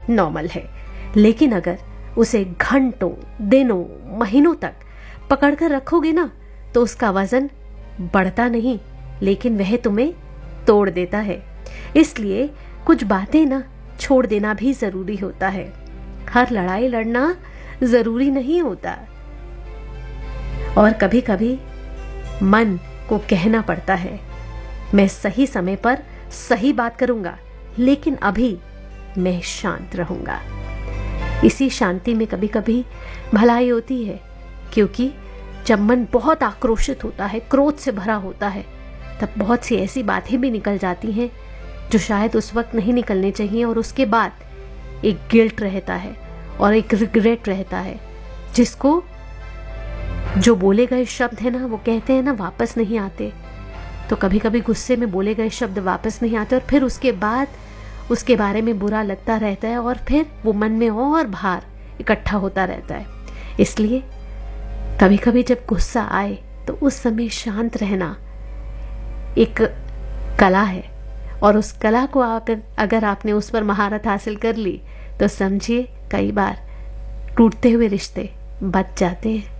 Normal है। लेकिन अगर उसे घंटों, दिनों, महीनों तक पकड़कर रखोगे ना, तो उसका वजन बढ़ता नहीं, लेकिन वह तुम्हें तोड़ देता है। इसलिए कुछ बातें ना छोड़ देना भी जरूरी होता है। हर लड़ाई लड़ना जरूरी नहीं होता, और कभी कभी मन को कहना पड़ता है, मैं सही समय पर सही बात करूंगा, लेकिन अभी मैं शांत रहूंगा। इसी शांति में कभी कभी भलाई होती है, क्योंकि जब मन बहुत आक्रोशित होता है, क्रोध से भरा होता है, तब बहुत सी ऐसी बातें भी निकल जाती हैं जो शायद उस वक्त नहीं निकलनी चाहिए, और उसके बाद एक गिल्ट रहता है और एक रिग्रेट रहता है, जिसको जो बोले गए शब्द है ना, वो कहते हैं ना, वापस नहीं आते। तो कभी कभी गुस्से में बोले गए शब्द वापस नहीं आते, और फिर उसके बाद उसके बारे में बुरा लगता रहता है, और फिर वो मन में और भार इकट्ठा होता रहता है। इसलिए कभी कभी जब गुस्सा आए तो उस समय शांत रहना एक कला है, और उस कला को अगर आपने उस पर महारत हासिल कर ली, तो समझिए कई बार टूटते हुए रिश्ते बच जाते हैं।